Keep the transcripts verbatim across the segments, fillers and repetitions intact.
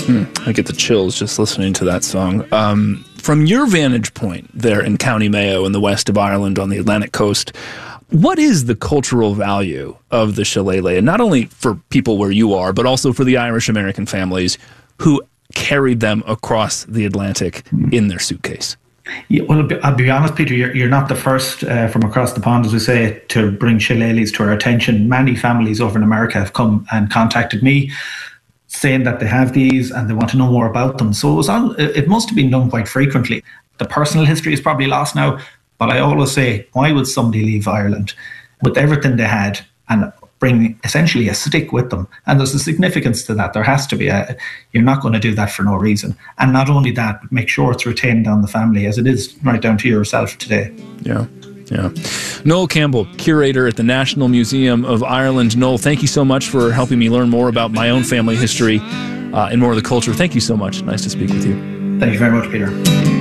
Hmm. I get the chills just listening to that song. Um, from your vantage point there in County Mayo in the west of Ireland on the Atlantic coast, what is the cultural value of the shillelagh? And not only for people where you are, but also for the Irish-American families who carried them across the Atlantic in their suitcase. Yeah, well, I'll be honest, Peter, you're, you're not the first uh, from across the pond, as we say, to bring shillelaghs to our attention. Many families over in America have come and contacted me saying that they have these and they want to know more about them. So it was on, it must have been done quite frequently. The personal history is probably lost now, but I always say, why would somebody leave Ireland with everything they had and bring essentially a stick with them? And there's a significance to that. There has to be. A, you're not going to do that for no reason. And not only that, but make sure it's retained down the family, as it is right down to yourself today. Yeah, yeah. Noel Campbell, curator at the National Museum of Ireland. Noel, thank you so much for helping me learn more about my own family history uh, and more of the culture. Thank you so much. Nice to speak with you. Thank you very much, Peter.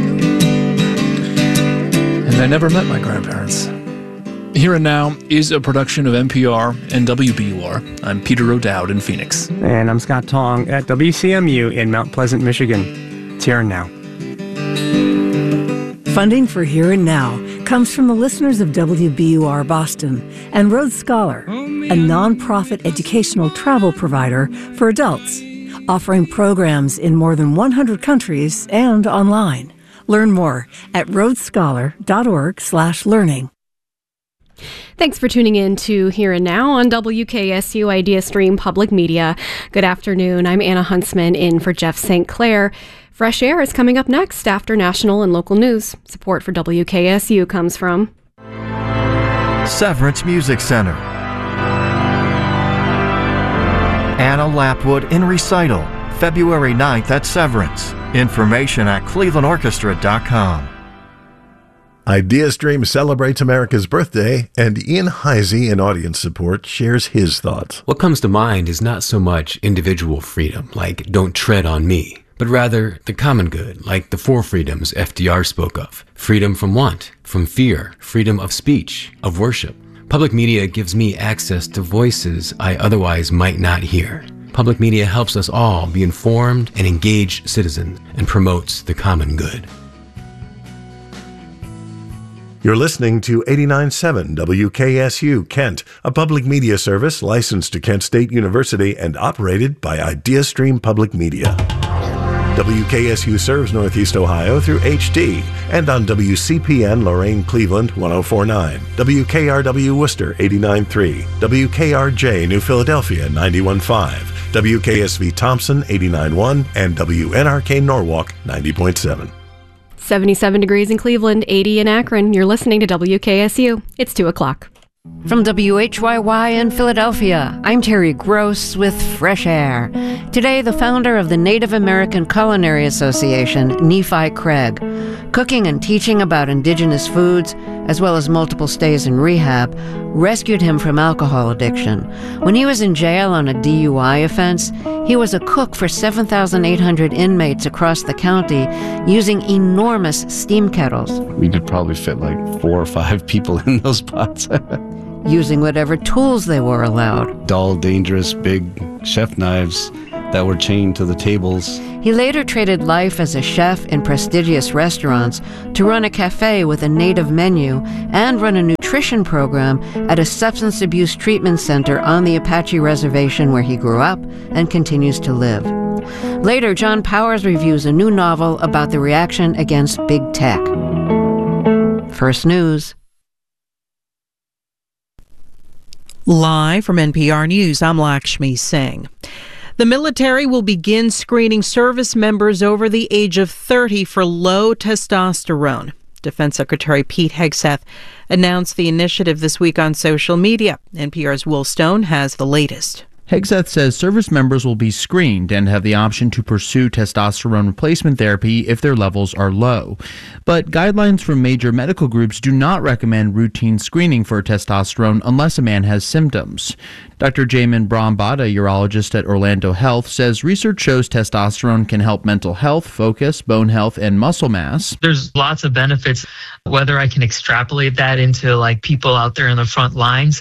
And I never met my grandparents. Here and Now is a production of N P R and W B U R. I'm Peter O'Dowd in Phoenix. And I'm Scott Tong at W C M U in Mount Pleasant, Michigan. It's Here and Now. Funding for Here and Now comes from the listeners of W B U R Boston and Road Scholar, a nonprofit educational travel provider for adults, offering programs in more than one hundred countries and online. Learn more at roadscholar.org slash learning. Thanks for tuning in to Here and Now on W K S U Idea Stream Public Media. Good afternoon. I'm Anna Huntsman in for Jeff Saint Clair. Fresh Air is coming up next after national and local news. Support for W K S U comes from Severance Music Center, Anna Lapwood in Recital, February ninth at Severance. Information at cleveland orchestra dot com. IdeaStream celebrates America's birthday, and Ian Heisey, in audience support, shares his thoughts. What comes to mind is not so much individual freedom, like don't tread on me, but rather the common good, like the four freedoms F D R spoke of. Freedom from want, from fear, freedom of speech, of worship. Public media gives me access to voices I otherwise might not hear. Public media helps us all be informed and engaged citizens and promotes the common good. You're listening to eighty-nine point seven W K S U Kent, a public media service licensed to Kent State University and operated by IdeaStream Public Media. W K S U serves Northeast Ohio through H D and on W C P N Lorain Cleveland one oh four point nine, W K R W Worcester eighty-nine point three, W K R J New Philadelphia ninety-one point five, W K S V Thompson eighty-nine point one, and W N R K Norwalk ninety point seven. seventy-seven degrees in Cleveland, eighty in Akron. You're listening to W K S U. It's two o'clock. From W H Y Y in Philadelphia, I'm Terry Gross with Fresh Air. Today, the founder of the Native American Culinary Association, Nephi Craig, cooking and teaching about indigenous foods, as well as multiple stays in rehab, rescued him from alcohol addiction. When he was in jail on a D U I offense, he was a cook for seven thousand eight hundred inmates across the county using enormous steam kettles. We could probably fit like four or five people in those pots. Using whatever tools they were allowed. Dull, dangerous, big chef knives that were chained to the tables. He later traded life as a chef in prestigious restaurants to run a cafe with a native menu and run a nutrition program at a substance abuse treatment center on the Apache Reservation where he grew up and continues to live. Later, John Powers reviews a new novel about the reaction against big tech. First News. Live from N P R News, I'm Lakshmi Singh. The military will begin screening service members over the age of thirty for low testosterone. Defense Secretary Pete Hegseth announced the initiative this week on social media. N P R's Will Stone has the latest. Hegseth says service members will be screened and have the option to pursue testosterone replacement therapy if their levels are low. But guidelines from major medical groups do not recommend routine screening for testosterone unless a man has symptoms. Doctor Jamin Brahmbhatt, a urologist at Orlando Health, says research shows testosterone can help mental health, focus, bone health, and muscle mass. There's lots of benefits. Whether I can extrapolate that into like people out there in the front lines,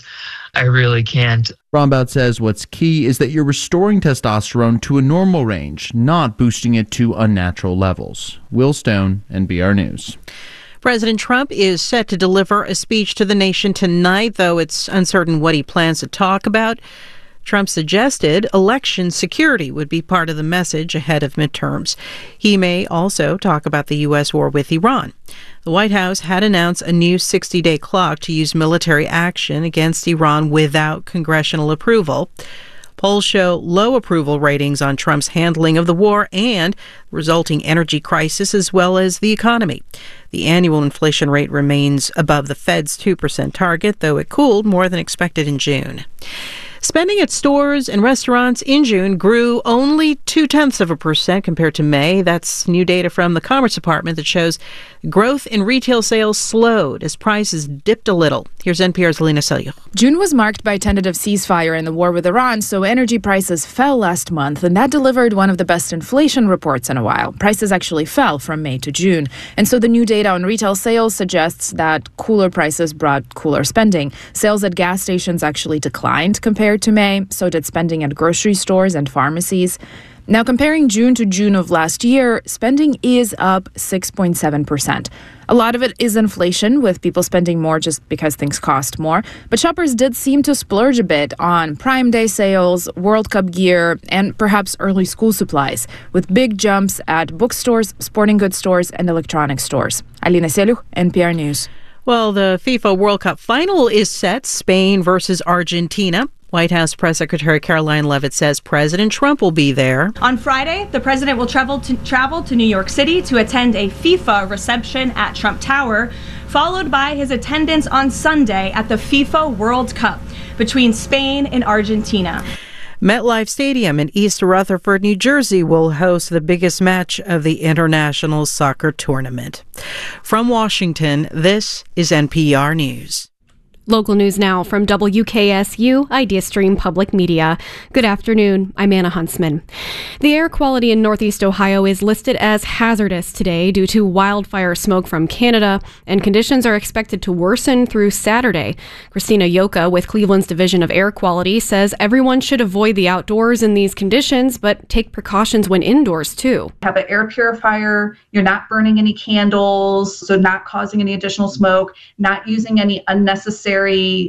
I really can't. Rombout says what's key is that you're restoring testosterone to a normal range, not boosting it to unnatural levels. Will Stone, N P R News. President Trump is set to deliver a speech to the nation tonight, though it's uncertain what he plans to talk about. Trump suggested election security would be part of the message ahead of midterms. He may also talk about the U S war with Iran. The White House had announced a new sixty-day clock to use military action against Iran without congressional approval. Polls show low approval ratings on Trump's handling of the war and resulting energy crisis, as well as the economy. The annual inflation rate remains above the Fed's two percent target, though it cooled more than expected in June. Spending at stores and restaurants in June grew only two-tenths of a percent compared to May. That's new data from the Commerce Department that shows growth in retail sales slowed as prices dipped a little. Here's N P R's Lena Selyo. June was marked by tentative ceasefire in the war with Iran, so energy prices fell last month, and that delivered one of the best inflation reports in a while. Prices actually fell from May to June. And so the new data on retail sales suggests that cooler prices brought cooler spending. Sales at gas stations actually declined compared to May, so did spending at grocery stores and pharmacies. Now, comparing June to June of last year, spending is up six point seven percent. A lot of it is inflation, with people spending more just because things cost more. But shoppers did seem to splurge a bit on Prime Day sales, World Cup gear, and perhaps early school supplies, with big jumps at bookstores, sporting goods stores, and electronics stores. Alina Selu, N P R News. Well, the FIFA World Cup final is set, Spain versus Argentina. White House Press Secretary Caroline Leavitt says President Trump will be there. On Friday, the president will travel to, travel to New York City to attend a FIFA reception at Trump Tower, followed by his attendance on Sunday at the FIFA World Cup between Spain and Argentina. MetLife Stadium in East Rutherford, New Jersey will host the biggest match of the International Soccer Tournament. From Washington, this is N P R News. Local news now from W K S U IdeaStream Public Media. Good afternoon. I'm Anna Huntsman. The air quality in Northeast Ohio is listed as hazardous today due to wildfire smoke from Canada, and conditions are expected to worsen through Saturday. Christina Yoka with Cleveland's Division of Air Quality says everyone should avoid the outdoors in these conditions, but take precautions when indoors too. Have an air purifier. You're not burning any candles, so not causing any additional smoke, not using any unnecessary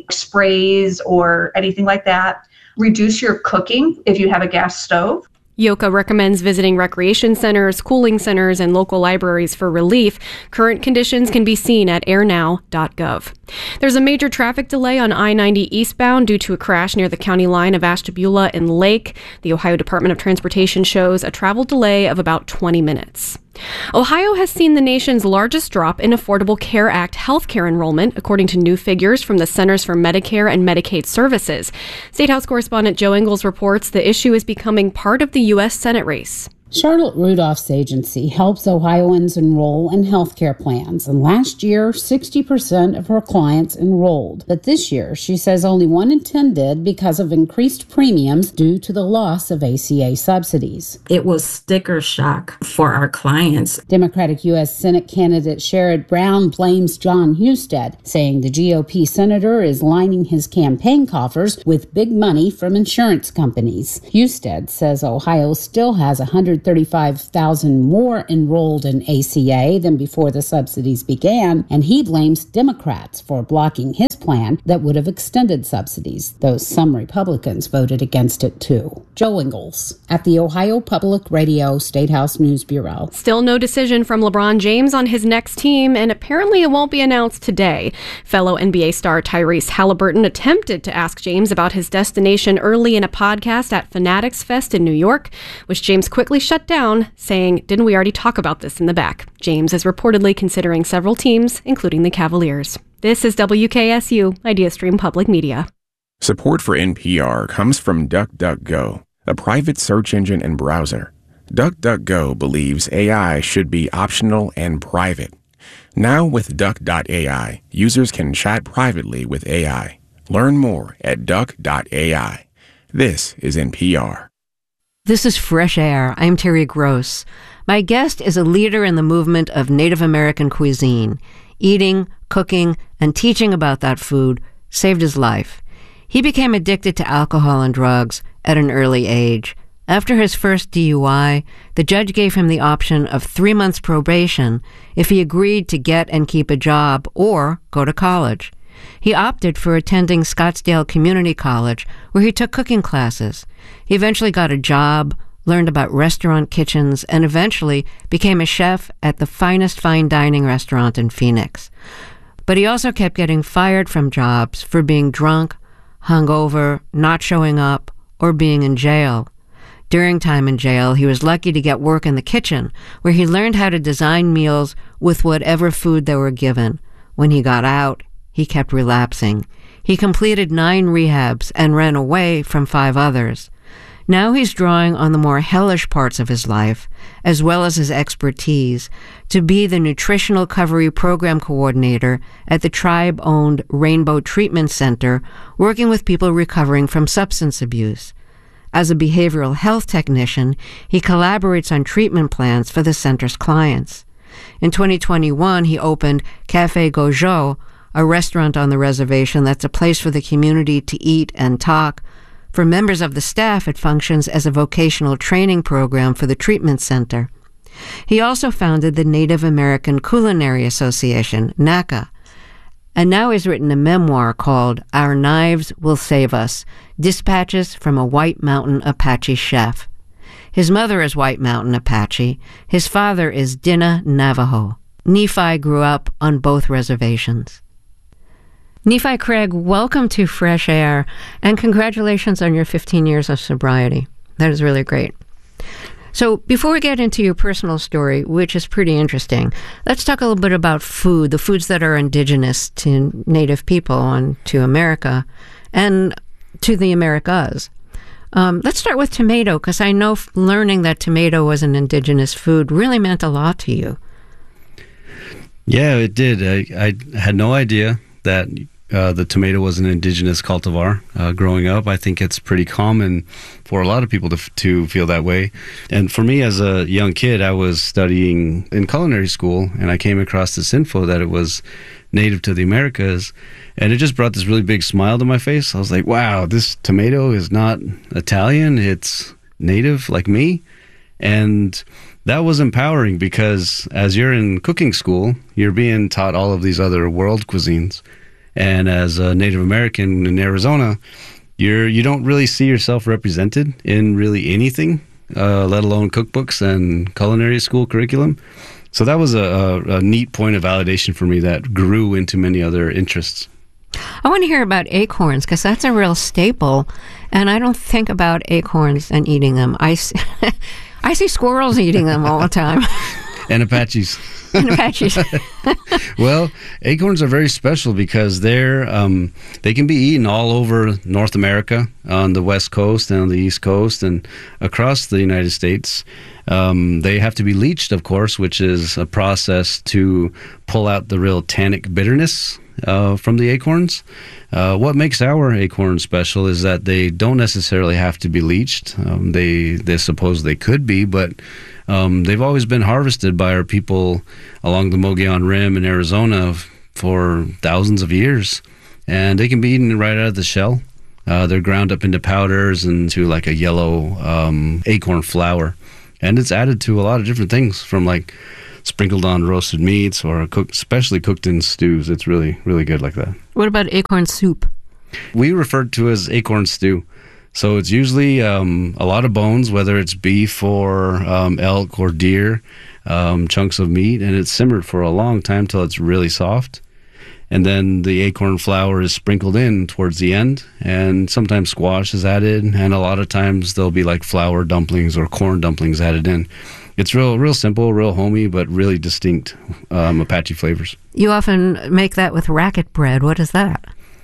sprays or anything like that. Reduce your cooking if you have a gas stove. Yoka recommends visiting recreation centers, cooling centers, and local libraries for relief. Current conditions can be seen at air now dot gov. There's a major traffic delay on I ninety eastbound due to a crash near the county line of Ashtabula and Lake. The Ohio Department of Transportation shows a travel delay of about twenty minutes. Ohio has seen the nation's largest drop in Affordable Care Act healthcare enrollment, according to new figures from the Centers for Medicare and Medicaid Services. State House correspondent Joe Ingles reports the issue is becoming part of the U S Senate race. Charlotte Rudolph's agency helps Ohioans enroll in healthcare plans, and last year, sixty percent of her clients enrolled. But this year, she says only one in ten did because of increased premiums due to the loss of A C A subsidies. It was sticker shock for our clients. Democratic U S Senate candidate Sherrod Brown blames John Husted, saying the G O P senator is lining his campaign coffers with big money from insurance companies. Husted says Ohio still has one hundred thirty-five thousand more enrolled in A C A than before the subsidies began, and he blames Democrats for blocking his plan that would have extended subsidies, though some Republicans voted against it too. Joe Ingles at the Ohio Public Radio State House News Bureau. Still no decision from LeBron James on his next team, and apparently it won't be announced today. Fellow N B A star Tyrese Halliburton attempted to ask James about his destination early in a podcast at Fanatics Fest in New York, which James quickly shut down, saying, "Didn't we already talk about this in the back?" James is reportedly considering several teams, including the Cavaliers. This is W K S U IdeaStream Public Media. Support for N P R comes from DuckDuckGo, a private search engine and browser. DuckDuckGo believes A I should be optional and private. Now with Duck dot A I, users can chat privately with A I. Learn more at Duck dot A I. This is N P R. This is Fresh Air. I'm Terry Gross. My guest is a leader in the movement of Native American cuisine. Eating, cooking, and teaching about that food saved his life. He became addicted to alcohol and drugs at an early age. After his first D U I, the judge gave him the option of three months probation if he agreed to get and keep a job or go to college. He opted for attending Scottsdale Community College, where he took cooking classes. He eventually got a job, learned about restaurant kitchens, and eventually became a chef at the finest fine dining restaurant in Phoenix. But he also kept getting fired from jobs for being drunk, hungover, not showing up, or being in jail. During time in jail, he was lucky to get work in the kitchen, where he learned how to design meals with whatever food they were given. When he got out, he kept relapsing. He completed nine rehabs and ran away from five others. Now he's drawing on the more hellish parts of his life, as well as his expertise, to be the Nutritional Recovery Program Coordinator at the tribe-owned Rainbow Treatment Center, working with people recovering from substance abuse. As a behavioral health technician, he collaborates on treatment plans for the center's clients. In twenty twenty-one, he opened Café Gojo, a restaurant on the reservation that's a place for the community to eat and talk. For members of the staff, it functions as a vocational training program for the treatment center. He also founded the Native American Culinary Association, NACA, and now he's written a memoir called Our Knives Will Save Us, Dispatches from a White Mountain Apache Chef. His mother is White Mountain Apache. His father is Dina Navajo. Nephi grew up on both reservations. Nephi Craig, welcome to Fresh Air, and congratulations on your fifteen years of sobriety. That is really great. So before we get into your personal story, which is pretty interesting, let's talk a little bit about food, the foods that are indigenous to Native people and to America and to the Americas. Um, let's start with tomato, because I know learning that tomato was an indigenous food really meant a lot to you. Yeah, it did. I, I had no idea that uh, the tomato was an indigenous cultivar uh, growing up. I think it's pretty common for a lot of people to to feel that way. And for me, as a young kid, I was studying in culinary school, and I came across this info that it was native to the Americas, and it just brought this really big smile to my face. I was like, wow, this tomato is not Italian, it's native like me. And that was empowering, because as you're in cooking school, you're being taught all of these other world cuisines. And as a Native American in Arizona, you're, you don't really see yourself represented in really anything, uh, let alone cookbooks and culinary school curriculum. So that was a, a, a neat point of validation for me that grew into many other interests. I want to hear about acorns, because that's a real staple, and I don't think about acorns and eating them. I see, I see squirrels eating them all the time. And Apaches. And Apaches. Well, acorns are very special because they're um, they can be eaten all over North America, on the West Coast and on the East Coast and across the United States. Um, they have to be leached, of course, which is a process to pull out the real tannic bitterness uh, from the acorns. Uh, what makes our acorns special is that they don't necessarily have to be leached. Um, they, they suppose they could be, but um, they've always been harvested by our people along the Mogollon Rim in Arizona for thousands of years. And they can be eaten right out of the shell. Uh, they're ground up into powders and to like a yellow um, acorn flour. And it's added to a lot of different things, from like sprinkled on roasted meats or cooked, especially cooked in stews. It's really, really good like that. What about acorn soup? We refer to as acorn stew. So it's usually um, a lot of bones, whether it's beef or um, elk or deer, um, chunks of meat, and it's simmered for a long time till it's really soft. And then the acorn flour is sprinkled in towards the end, and sometimes squash is added, and a lot of times there'll be like flour dumplings or corn dumplings added in. It's real real simple, real homey, but really distinct um, Apache flavors. You often make that with racket bread. What is that?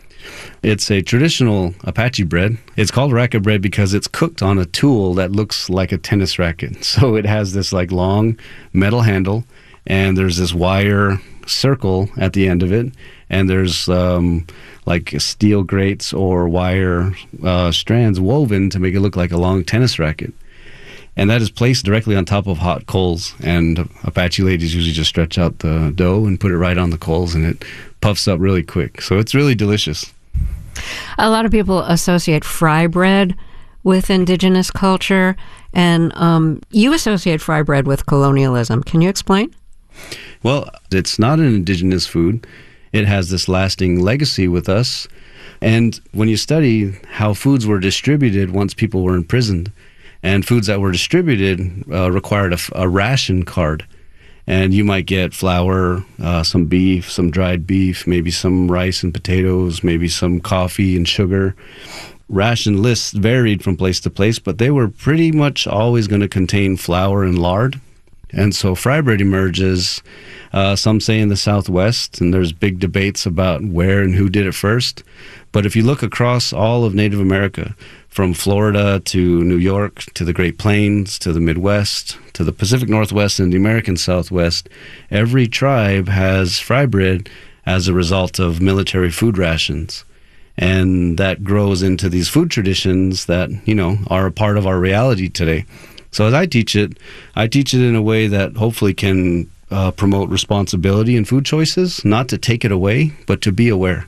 It's a traditional Apache bread. It's called racket bread because it's cooked on a tool that looks like a tennis racket. So it has this like long metal handle, and there's this wire circle at the end of it, and there's um, like steel grates or wire uh, strands woven to make it look like a long tennis racket. And that is placed directly on top of hot coals, and Apache ladies usually just stretch out the dough and put it right on the coals, and it puffs up really quick. So it's really delicious. A lot of people associate fry bread with indigenous culture, and um, you associate fry bread with colonialism. Can you explain? Well, it's not an indigenous food. It has this lasting legacy with us. And when you study how foods were distributed once people were imprisoned, and foods that were distributed uh, required a, a ration card. And you might get flour, uh, some beef, some dried beef, maybe some rice and potatoes, maybe some coffee and sugar. Ration lists varied from place to place, but they were pretty much always going to contain flour and lard. And so fry bread emerges, uh, some say in the Southwest, and there's big debates about where and who did it first. But if you look across all of Native America, from Florida to New York, to the Great Plains, to the Midwest, to the Pacific Northwest and the American Southwest, every tribe has fry bread as a result of military food rations. And that grows into these food traditions that, you know, are a part of our reality today. So as I teach it, I teach it in a way that hopefully can uh, promote responsibility in food choices, not to take it away, but to be aware.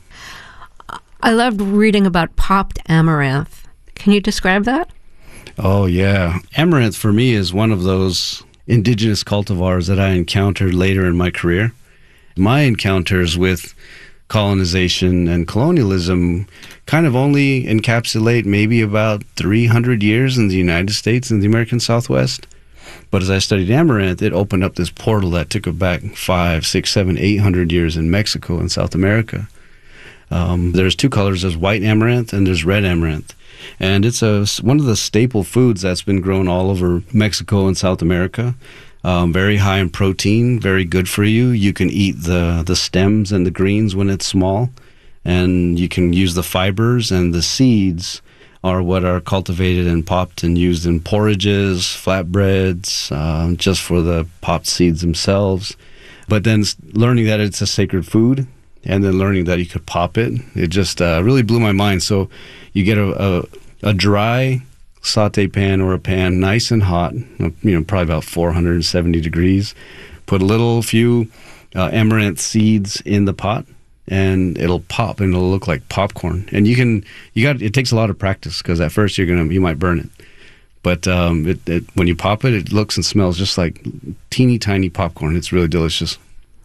I loved reading about popped amaranth. Can you describe that? Oh, yeah. Amaranth for me is one of those indigenous cultivars that I encountered later in my career. My encounters with colonization and colonialism kind of only encapsulate maybe about three hundred years in the United States and the American Southwest. But as I studied amaranth, it opened up this portal that took it back five, six, seven, eight hundred years in Mexico and South America. Um, there's two colors. There's white amaranth and there's red amaranth. And it's a, one of the staple foods that's been grown all over Mexico and South America. Um, very high in protein, very good for you. You can eat the, the stems and the greens when it's small. And you can use the fibers, and the seeds are what are cultivated and popped and used in porridges, flatbreads, uh, just for the popped seeds themselves. But then learning that it's a sacred food, and then learning that you could pop it, it just uh, really blew my mind. So you get a, a, a dry saute pan or a pan, nice and hot, you know, probably about four hundred seventy degrees. Put a little few uh, amaranth seeds in the pot, and it'll pop, and it'll look like popcorn. And you can, you got, it takes a lot of practice, because at first you're gonna, you might burn it, but um, it, it, when you pop it, it looks and smells just like teeny tiny popcorn. It's really delicious.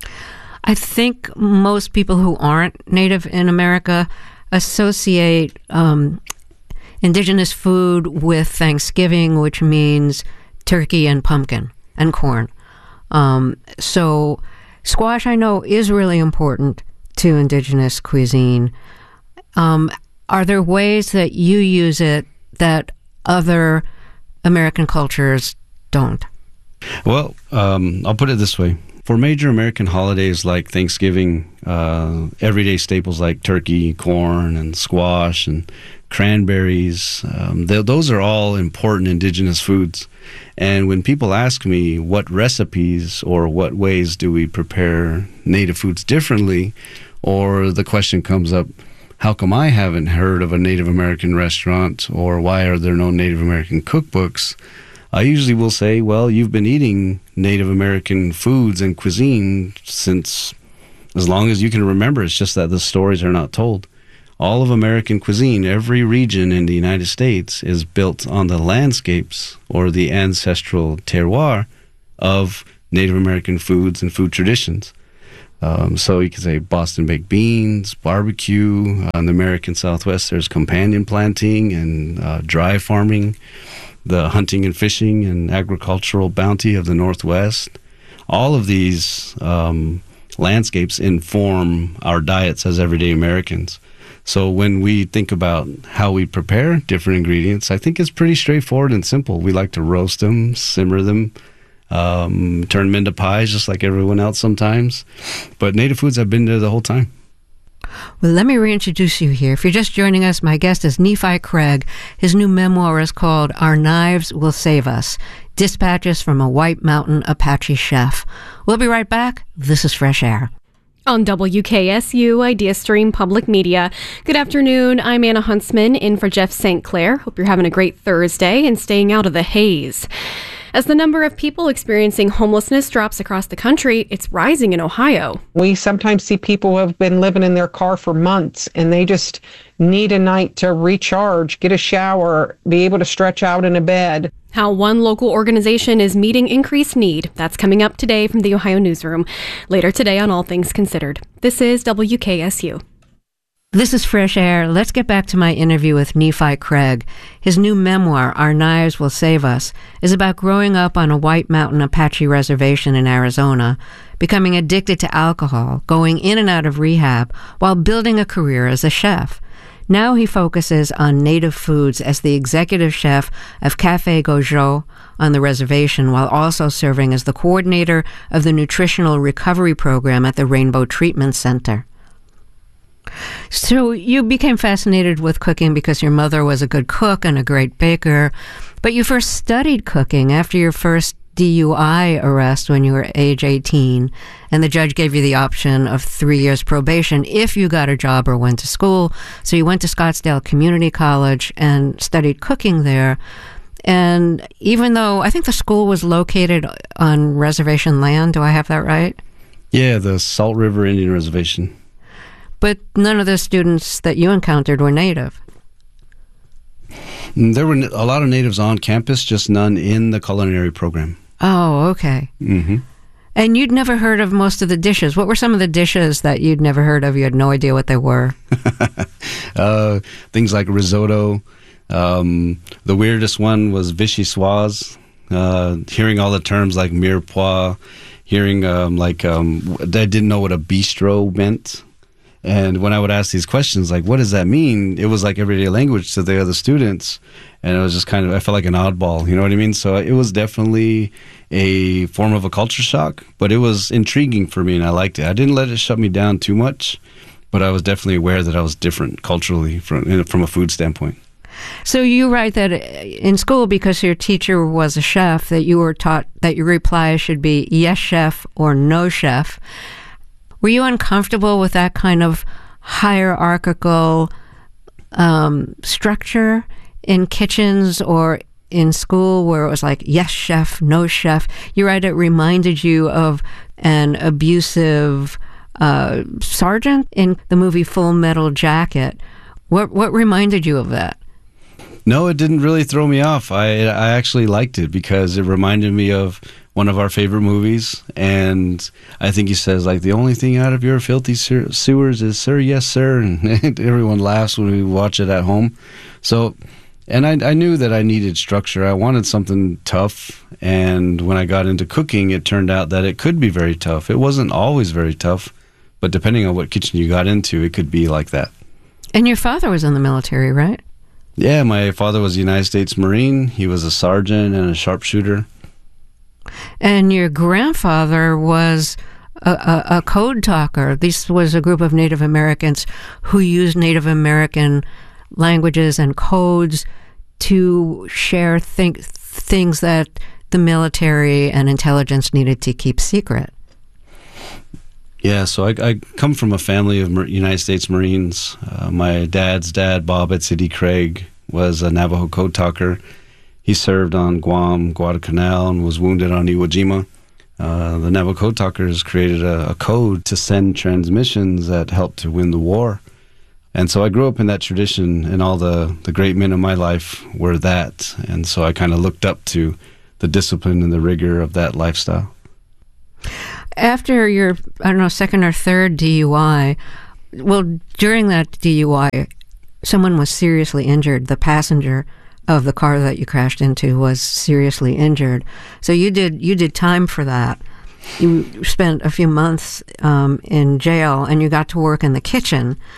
I think most people who aren't Native in America associate um, indigenous food with Thanksgiving, which means turkey and pumpkin and corn. Um, so squash, I know, is really important to indigenous cuisine. Um, are there ways that you use it that other American cultures don't? Well, um, I'll put it this way. For major American holidays like Thanksgiving, uh, everyday staples like turkey, corn, and squash, and cranberries, um, those are all important indigenous foods. And when people ask me what recipes or what ways do we prepare Native foods differently, or the question comes up, how come I haven't heard of a Native American restaurant, or why are there no Native American cookbooks? I usually will say, well, you've been eating Native American foods and cuisine since as long as you can remember. It's just that the stories are not told. All of American cuisine, every region in the United States, is built on the landscapes or the ancestral terroir of Native American foods and food traditions. Um, so you could say Boston baked beans, barbecue. Uh, in the American Southwest, there's companion planting and uh, dry farming. The hunting and fishing and agricultural bounty of the Northwest. All of these um, landscapes inform our diets as everyday Americans. So when we think about how we prepare different ingredients, I think it's pretty straightforward and simple. We like to roast them, simmer them, um, turn them into pies just like everyone else sometimes. But Native foods have been there the whole time. Well, let me reintroduce you here. If you're just joining us, my guest is Nephi Craig. His new memoir is called Our Knives Will Save Us, Dispatches from a White Mountain Apache Chef. We'll be right back. This is Fresh Air. On W K S U IdeaStream Public Media. Good afternoon. I'm Anna Huntsman in for Jeff Saint Clair. Hope you're having a great Thursday and staying out of the haze. As the number of people experiencing homelessness drops across the country, it's rising in Ohio. We sometimes see people who have been living in their car for months and they just need a night to recharge, get a shower, be able to stretch out in a bed. How one local organization is meeting increased need. That's coming up today from the Ohio Newsroom. Later today on All Things Considered. This is W K S U. This is Fresh Air. Let's get back to my interview with Nephi Craig. His new memoir, Our Knives Will Save Us, is about growing up on a White Mountain Apache reservation in Arizona, becoming addicted to alcohol, going in and out of rehab, while building a career as a chef. Now he focuses on native foods as the executive chef of Café Gojo on the reservation, while also serving as the coordinator of the nutritional recovery program at the Rainbow Treatment Center. So you became fascinated with cooking because your mother was a good cook and a great baker, but you first studied cooking after your first D U I arrest when you were age eighteen, and the judge gave you the option of three years probation if you got a job or went to school. So you went to Scottsdale Community College and studied cooking there. And even though I think the school was located on reservation land, do I have that right? Yeah, the Salt River Indian Reservation. But none of the students that you encountered were native. There were a lot of natives on campus, just none in the culinary program. Oh, okay. Mm-hmm. And you'd never heard of most of the dishes. What were some of the dishes that you'd never heard of? You had no idea what they were. uh, things like risotto. Um, the weirdest one was vichyssoise. Uh, hearing all the terms like mirepoix, hearing um, like um, I didn't know what a bistro meant. And when I would ask these questions, like, what does that mean? It was like everyday language to the other students. And it was just kind of, I felt like an oddball, you know what I mean? So it was definitely a form of a culture shock, but it was intriguing for me and I liked it. I didn't let it shut me down too much, but I was definitely aware that I was different culturally from, from a food standpoint. So you write that in school, because your teacher was a chef, that you were taught that your reply should be yes, chef, or no, chef. Were you uncomfortable with that kind of hierarchical um, structure in kitchens or in school where it was like, yes, chef, no, chef? You write it reminded you of an abusive uh, sergeant in the movie Full Metal Jacket. What, what reminded you of that? No, it didn't really throw me off. I I actually liked it because it reminded me of one of our favorite movies, and I think he says, like, the only thing out of your filthy sewers is, sir, yes, sir, and everyone laughs when we watch it at home. So, and I, I knew that I needed structure. I wanted something tough, and when I got into cooking, it turned out that it could be very tough. It wasn't always very tough, but depending on what kitchen you got into, it could be like that. And your father was in the military, right? Yeah, my father was a United States Marine. He was a sergeant and a sharpshooter. And your grandfather was a, a, a code talker. This was a group of Native Americans who used Native American languages and codes to share think, things that the military and intelligence needed to keep secret. Yeah, so I, I come from a family of United States Marines. Uh, my dad's dad, Bob Etzidi Craig, was a Navajo code talker. He served on Guam, Guadalcanal, and was wounded on Iwo Jima. Uh, the Navajo code talkers created a, a code to send transmissions that helped to win the war. And so I grew up in that tradition, and all the, the great men of my life were that. And so I kind of looked up to the discipline and the rigor of that lifestyle. After your, I don't know, second or third D U I, well, during that D U I, someone was seriously injured. The passenger of the car that you crashed into was seriously injured. So you did you did time for that. You spent a few months um, in jail, and you got to work in the kitchen.